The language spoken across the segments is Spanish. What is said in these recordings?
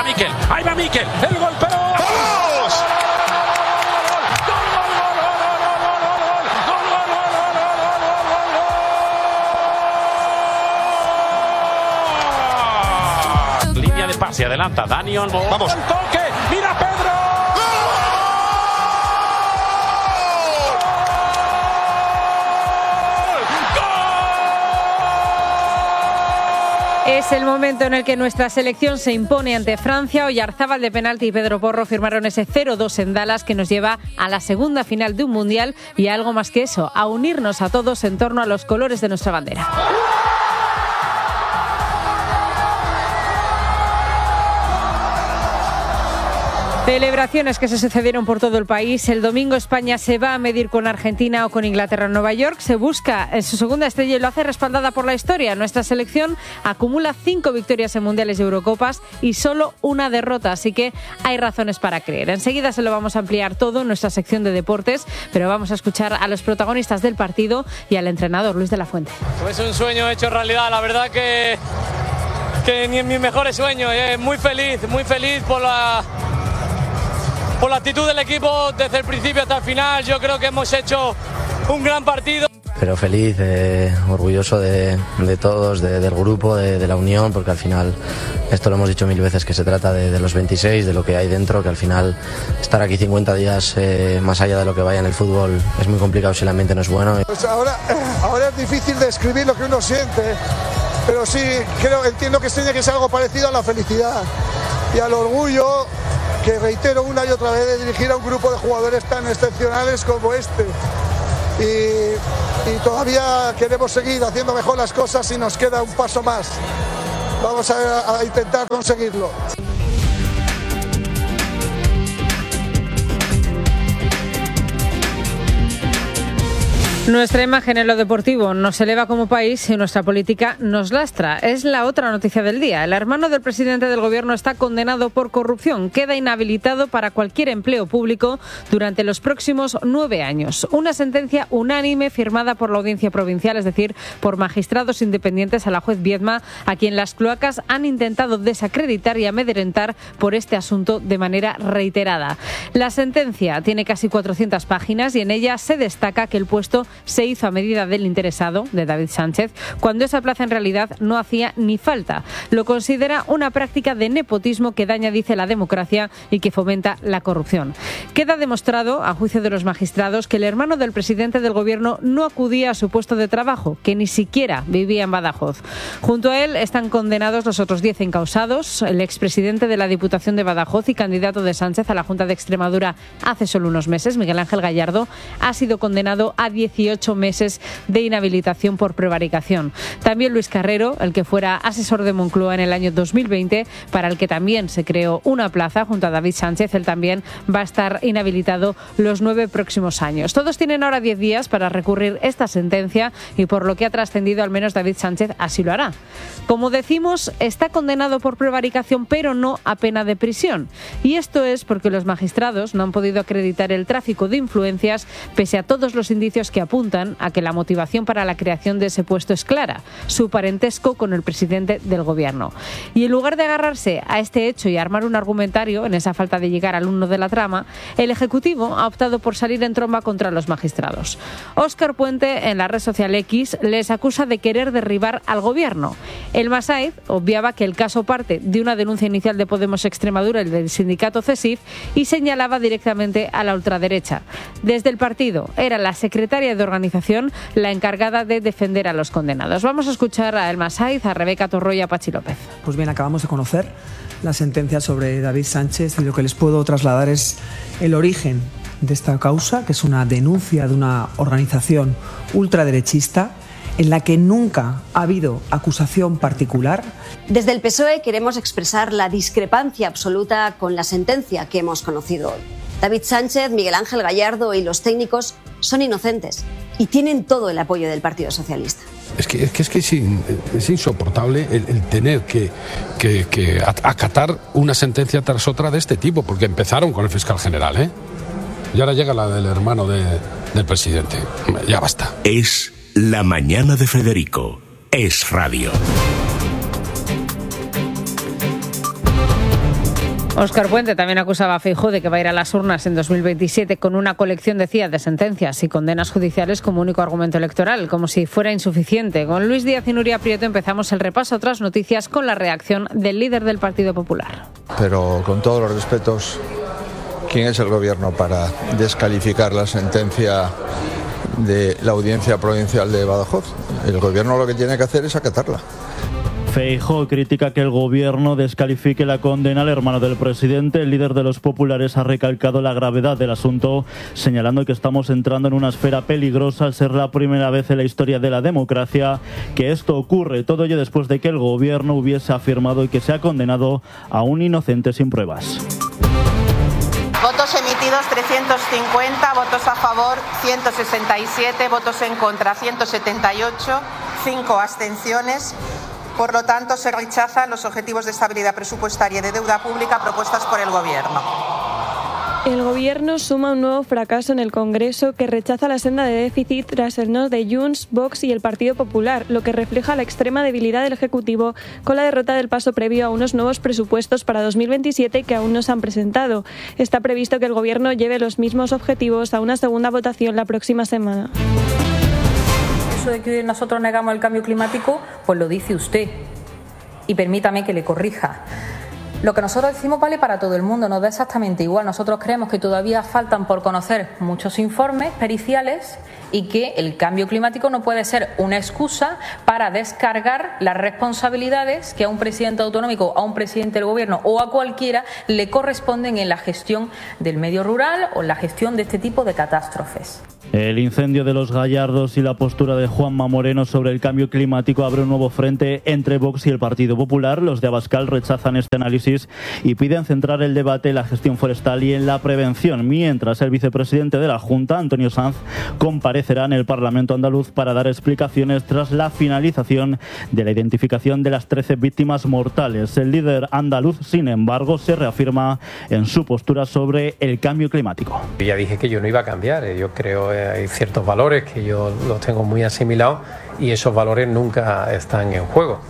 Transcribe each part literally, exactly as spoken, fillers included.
Mikel, ahí va Mikel, el gol, pero... ¡Vamos! Línea de pase, adelanta Dani Olmo. Vamos. El toque, mira Pedro. Es el momento en el que nuestra selección se impone ante Francia. Oyarzábal de penalti y Pedro Porro firmaron ese cero dos en Dallas que nos lleva a la segunda final de un mundial y a algo más que eso, a unirnos a todos en torno a los colores de nuestra bandera. Celebraciones que se sucedieron por todo el país. El domingo España se va a medir con Argentina o con Inglaterra en Nueva York. Se busca su segunda estrella y lo hace respaldada por la historia. Nuestra selección acumula cinco victorias en mundiales y Eurocopas y solo una derrota, así que hay razones para creer. Enseguida se lo vamos a ampliar todo en nuestra sección de deportes, pero vamos a escuchar a los protagonistas del partido y al entrenador Luis de la Fuente. Es un sueño hecho realidad, la verdad que, que ni en mis mejores sueños. Eh. Muy feliz, muy feliz por la... por la actitud del equipo desde el principio hasta el final. Yo creo que hemos hecho un gran partido. Pero feliz, eh, orgulloso de, de todos, de, del grupo, de, de la unión, porque al final, esto lo hemos dicho mil veces, que se trata de, de los veintiséis, de lo que hay dentro, que al final estar aquí cincuenta días eh, más allá de lo que vaya en el fútbol es muy complicado si el ambiente no es bueno. Pues ahora, ahora es difícil describir lo que uno siente, pero sí creo, entiendo que tiene que ser algo parecido a la felicidad y al orgullo, que reitero una y otra vez, de dirigir a un grupo de jugadores tan excepcionales como este. Y, y todavía queremos seguir haciendo mejor las cosas y nos queda un paso más. Vamos a, a intentar conseguirlo. Nuestra imagen en lo deportivo nos eleva como país y nuestra política nos lastra. Es la otra noticia del día. El hermano del presidente del gobierno está condenado por corrupción. Queda inhabilitado para cualquier empleo público durante los próximos nueve años. Una sentencia unánime firmada por la Audiencia Provincial, es decir, por magistrados independientes a la juez Viedma, a quien las cloacas han intentado desacreditar y amedrentar por este asunto de manera reiterada. La sentencia tiene casi cuatrocientas páginas y en ella se destaca que el puesto se hizo a medida del interesado, de David Sánchez, cuando esa plaza en realidad no hacía ni falta. Lo considera una práctica de nepotismo que daña, dice, la democracia y que fomenta la corrupción. Queda demostrado, a juicio de los magistrados, que el hermano del presidente del gobierno no acudía a su puesto de trabajo, que ni siquiera vivía en Badajoz. Junto a él están condenados los otros diez encausados. El expresidente de la Diputación de Badajoz y candidato de Sánchez a la Junta de Extremadura hace solo unos meses, Miguel Ángel Gallardo, ha sido condenado a dieciocho meses de inhabilitación por prevaricación. También Luis Carrero, el que fuera asesor de Moncloa en el año dos mil veinte, para el que también se creó una plaza junto a David Sánchez, él también va a estar inhabilitado los nueve próximos años. Todos tienen ahora diez días para recurrir esta sentencia y, por lo que ha trascendido, al menos David Sánchez así lo hará. Como decimos, está condenado por prevaricación, pero no a pena de prisión. Y esto es porque los magistrados no han podido acreditar el tráfico de influencias, pese a todos los indicios que apuntan a que la motivación para la creación de ese puesto es clara, su parentesco con el presidente del gobierno. Y en lugar de agarrarse a este hecho y armar un argumentario en esa falta de llegar al uno de la trama, el Ejecutivo ha optado por salir en tromba contra los magistrados. Óscar Puente, en la red social X, les acusa de querer derribar al gobierno. El Masaiz obviaba que el caso parte de una denuncia inicial de Podemos Extremadura y del sindicato CESIF y señalaba directamente a la ultraderecha. Desde el partido era la secretaria de organización la encargada de defender a los condenados. Vamos a escuchar a El Masaiz, a Rebeca Torro y a Pachi López. Pues bien, acabamos de conocer la sentencia sobre David Sánchez y lo que les puedo trasladar es el origen de esta causa, que es una denuncia de una organización ultraderechista en la que nunca ha habido acusación particular. Desde el P S O E queremos expresar la discrepancia absoluta con la sentencia que hemos conocido hoy. David Sánchez, Miguel Ángel Gallardo y los técnicos son inocentes y tienen todo el apoyo del Partido Socialista. Es que es, que es, que es, in, es insoportable el, el tener que, que, que acatar una sentencia tras otra de este tipo, porque empezaron con el fiscal general, ¿eh? Y ahora llega la del hermano de, del presidente. Ya basta. Es La Mañana de Federico. Es radio. Óscar Puente también acusaba a Feijóo de que va a ir a las urnas en dos mil veintisiete con una colección, decía, de sentencias y condenas judiciales como único argumento electoral, como si fuera insuficiente. Con Luis Díaz y Nuria Prieto empezamos el repaso a otras noticias con la reacción del líder del Partido Popular. Pero con todos los respetos, ¿quién es el gobierno para descalificar la sentencia de la Audiencia Provincial de Badajoz? El gobierno lo que tiene que hacer es acatarla. Feijóo critica que el gobierno descalifique la condena al hermano del presidente. El líder de los populares ha recalcado la gravedad del asunto, señalando que estamos entrando en una esfera peligrosa al ser la primera vez en la historia de la democracia que esto ocurre. Todo ello después de que el gobierno hubiese afirmado y que se ha condenado a un inocente sin pruebas. Votos emitidos trescientos cincuenta, votos a favor ciento sesenta y siete, votos en contra ciento setenta y ocho, cinco abstenciones. Por lo tanto, se rechazan los objetivos de estabilidad presupuestaria y de deuda pública propuestas por el Gobierno. El Gobierno suma un nuevo fracaso en el Congreso que rechaza la senda de déficit tras el no de Junts, Vox y el Partido Popular, lo que refleja la extrema debilidad del Ejecutivo con la derrota del paso previo a unos nuevos presupuestos para dos mil veintisiete que aún no se han presentado. Está previsto que el Gobierno lleve los mismos objetivos a una segunda votación la próxima semana. Eso de que nosotros negamos el cambio climático, pues lo dice usted. Y permítame que le corrija. Lo que nosotros decimos vale para todo el mundo, nos da exactamente igual. Nosotros creemos que todavía faltan por conocer muchos informes periciales y que el cambio climático no puede ser una excusa para descargar las responsabilidades que a un presidente autonómico, a un presidente del gobierno o a cualquiera le corresponden en la gestión del medio rural o en la gestión de este tipo de catástrofes. El incendio de los Gallardos y la postura de Juanma Moreno sobre el cambio climático abre un nuevo frente entre Vox y el Partido Popular. Los de Abascal rechazan este análisis y piden centrar el debate en la gestión forestal y en la prevención, mientras el vicepresidente de la Junta, Antonio Sanz, comparecerá en el Parlamento andaluz para dar explicaciones tras la finalización de la identificación de las trece víctimas mortales. El líder andaluz, sin embargo, se reafirma en su postura sobre el cambio climático. Yo ya dije que yo no iba a cambiar, yo creo hay ciertos valores que yo los tengo muy asimilados y esos valores nunca están en juego.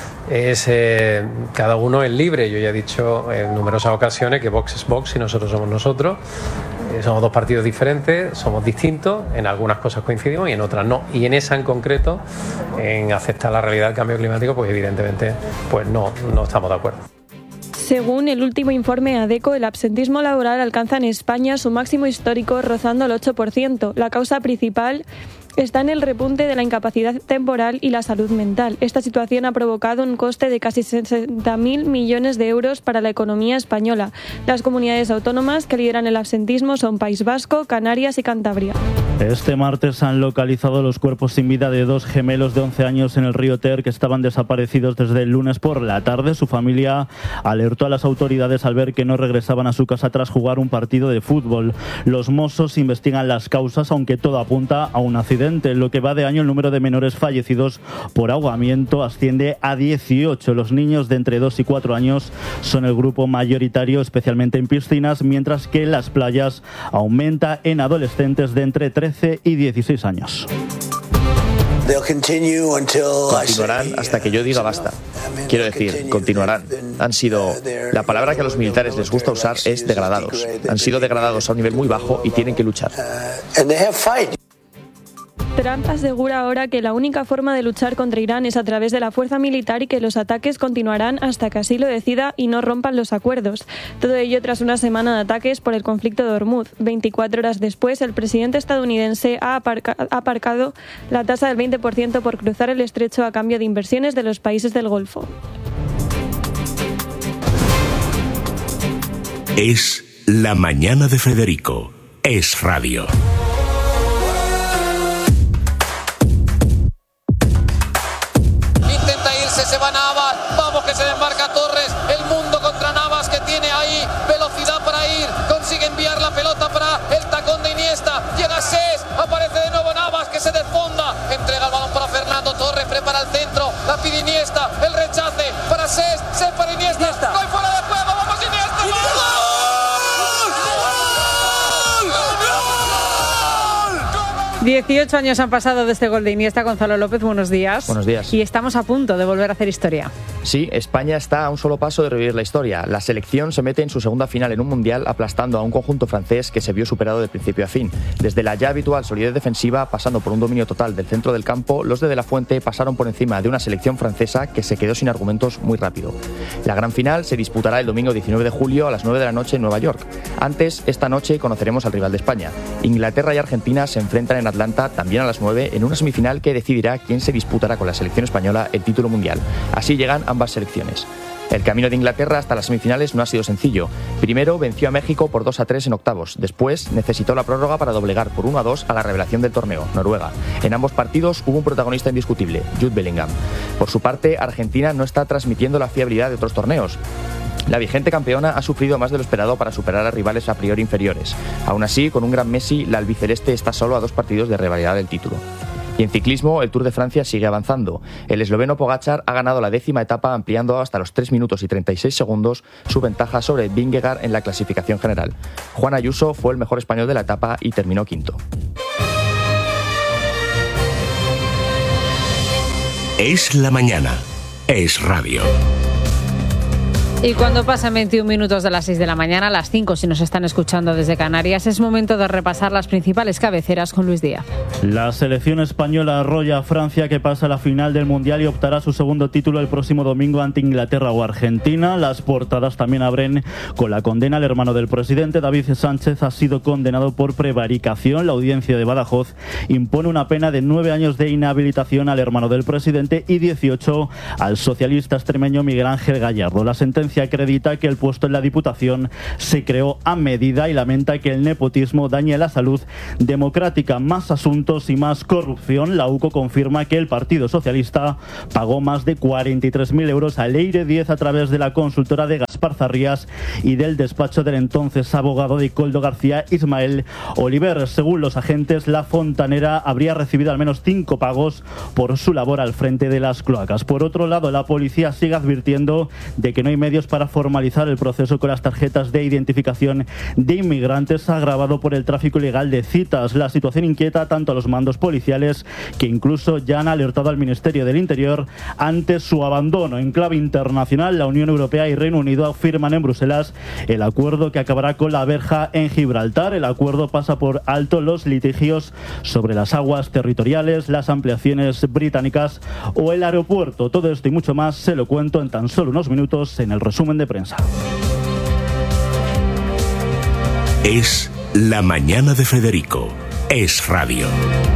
Es, eh, cada uno es libre. Yo ya he dicho en numerosas ocasiones que Vox es Vox y nosotros somos nosotros. Eh, somos dos partidos diferentes, somos distintos, en algunas cosas coincidimos y en otras no. Y en esa en concreto, en aceptar la realidad del cambio climático, pues evidentemente pues no, no estamos de acuerdo. Según el último informe ADECO, el absentismo laboral alcanza en España su máximo histórico, rozando el ocho por ciento. La causa principal está en el repunte de la incapacidad temporal y la salud mental. Esta situación ha provocado un coste de casi sesenta mil millones de euros para la economía española. Las comunidades autónomas que lideran el absentismo son País Vasco, Canarias y Cantabria. Este martes han localizado los cuerpos sin vida de dos gemelos de once años en el río Ter que estaban desaparecidos desde el lunes por la tarde. Su familia alertó a las autoridades al ver que no regresaban a su casa tras jugar un partido de fútbol. Los Mossos investigan las causas, aunque todo apunta a un accidente. En lo que va de año, el número de menores fallecidos por ahogamiento asciende a dieciocho. Los niños de entre dos y cuatro años son el grupo mayoritario, especialmente en piscinas, mientras que en las playas aumenta en adolescentes de entre trece y dieciséis años. Continuarán hasta que yo diga basta. Quiero decir, continuarán. Han sido... La palabra que a los militares les gusta usar es degradados. Han sido degradados a un nivel muy bajo y tienen que luchar. Trump asegura ahora que la única forma de luchar contra Irán es a través de la fuerza militar y que los ataques continuarán hasta que así lo decida y no rompan los acuerdos. Todo ello tras una semana de ataques por el conflicto de Hormuz. veinticuatro horas después, el presidente estadounidense ha aparca- aparcado la tasa del veinte por ciento por cruzar el estrecho a cambio de inversiones de los países del Golfo. Es La Mañana de Federico. Es radio. Se va Navas, vamos que se desmarca Torres, el mundo contra Navas que tiene ahí velocidad para ir, consigue enviar la pelota para el tacón de Iniesta, llega Sés, aparece de nuevo Navas que se desfonda, entrega el balón para Fernando Torres, prepara el centro, la pide Iniesta, el rechace para Sés, Sés para Iniesta, Iniesta. No hay fuera de juego, vamos Iniesta, ¡Iniesta! ¡Gol! ¡Gol! ¡Gol! dieciocho años han pasado de este gol de Iniesta. Gonzalo López, buenos días. Buenos días. Y estamos a punto de volver a hacer historia. Sí, España está a un solo paso de revivir la historia. La selección se mete en su segunda final en un mundial aplastando a un conjunto francés que se vio superado de principio a fin. Desde la ya habitual solidez defensiva, pasando por un dominio total del centro del campo, los de De La Fuente pasaron por encima de una selección francesa que se quedó sin argumentos muy rápido. La gran final se disputará el domingo diecinueve de julio a las nueve de la noche en Nueva York. Antes, esta noche conoceremos al rival de España. Inglaterra y Argentina se enfrentan en Atlanta también a las nueve en una semifinal que decidirá quién se disputará con la selección española el título mundial. Así llegan ambas selecciones. El camino de Inglaterra hasta las semifinales no ha sido sencillo. Primero venció a México por dos a tres en octavos. Después necesitó la prórroga para doblegar por uno a dos a la revelación del torneo, Noruega. En ambos partidos hubo un protagonista indiscutible, Jude Bellingham. Por su parte, Argentina no está transmitiendo la fiabilidad de otros torneos. La vigente campeona ha sufrido más de lo esperado para superar a rivales a priori inferiores. Aún así, con un gran Messi, la albiceleste está solo a dos partidos de rivalidad del título. Y en ciclismo, el Tour de Francia sigue avanzando. El esloveno Pogačar ha ganado la décima etapa, ampliando hasta los tres minutos y treinta y seis segundos su ventaja sobre Vingegaard en la clasificación general. Juan Ayuso fue el mejor español de la etapa y terminó quinto. Es la mañana. Es radio. Y cuando pasan veintiún minutos de las seis de la mañana, a las cinco si nos están escuchando desde Canarias, es momento de repasar las principales cabeceras con Luis Díaz. La selección española arrolla a Francia, que pasa a la final del Mundial y optará a su segundo título el próximo domingo ante Inglaterra o Argentina. Las portadas también abren con la condena al hermano del presidente. David Sánchez ha sido condenado por prevaricación. La audiencia de Badajoz impone una pena de nueve años de inhabilitación al hermano del presidente y dieciocho al socialista extremeño Miguel Ángel Gallardo. La sentencia acredita que el puesto en la Diputación se creó a medida y lamenta que el nepotismo dañe la salud democrática. Más asuntos y más corrupción. La U C O confirma que el Partido Socialista pagó más de cuarenta y tres mil euros a Leire diez a través de la consultora de Gaspar Zarrías y del despacho del entonces abogado de Coldo García, Ismael Oliver. Según los agentes, la fontanera habría recibido al menos cinco pagos por su labor al frente de las cloacas. Por otro lado, la policía sigue advirtiendo de que no hay medios para formalizar el proceso con las tarjetas de identificación de inmigrantes agravado por el tráfico ilegal de citas. La situación inquieta tanto a los mandos policiales, que incluso ya han alertado al Ministerio del Interior ante su abandono. En clave internacional, la Unión Europea y Reino Unido firman en Bruselas el acuerdo que acabará con la verja en Gibraltar. El acuerdo pasa por alto los litigios sobre las aguas territoriales, las ampliaciones británicas o el aeropuerto. Todo esto y mucho más se lo cuento en tan solo unos minutos en el resumen de prensa. Es la mañana de Federico. Es radio.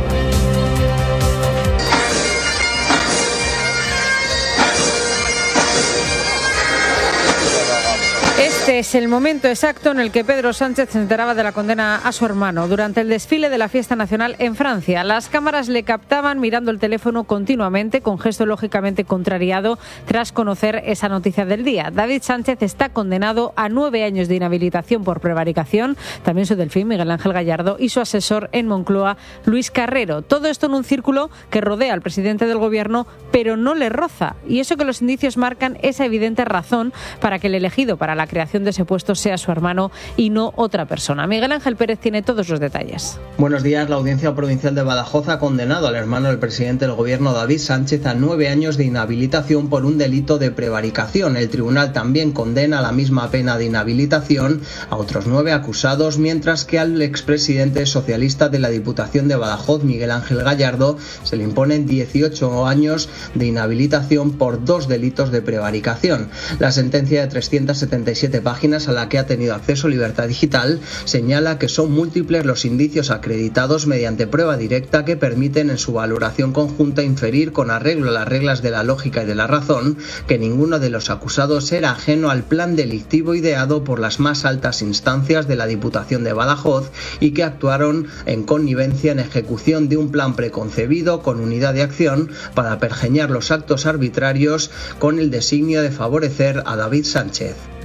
Este es el momento exacto en el que Pedro Sánchez se enteraba de la condena a su hermano durante el desfile de la fiesta nacional en Francia. Las cámaras le captaban mirando el teléfono continuamente, con gesto lógicamente contrariado tras conocer esa noticia del día. David Sánchez está condenado a nueve años de inhabilitación por prevaricación, también su delfín Miguel Ángel Gallardo y su asesor en Moncloa, Luis Carrero. Todo esto en un círculo que rodea al presidente del gobierno, pero no le roza. Y eso que los indicios marcan esa evidente razón para que el elegido para la creación de ese puesto sea su hermano y no otra persona. Miguel Ángel Pérez tiene todos los detalles. Buenos días. La Audiencia Provincial de Badajoz ha condenado al hermano del presidente del gobierno, David Sánchez, a nueve años de inhabilitación por un delito de prevaricación. El tribunal también condena la misma pena de inhabilitación a otros nueve acusados, mientras que al expresidente socialista de la Diputación de Badajoz, Miguel Ángel Gallardo, se le imponen dieciocho años de inhabilitación por dos delitos de prevaricación. La sentencia de trescientas setenta y siete páginas, a la que ha tenido acceso Libertad Digital, señala que son múltiples los indicios acreditados mediante prueba directa que permiten en su valoración conjunta inferir, con arreglo a las reglas de la lógica y de la razón, que ninguno de los acusados era ajeno al plan delictivo ideado por las más altas instancias de la Diputación de Badajoz y que actuaron en connivencia en ejecución de un plan preconcebido con unidad de acción para pergeñar los actos arbitrarios con el designio de favorecer a David Sánchez.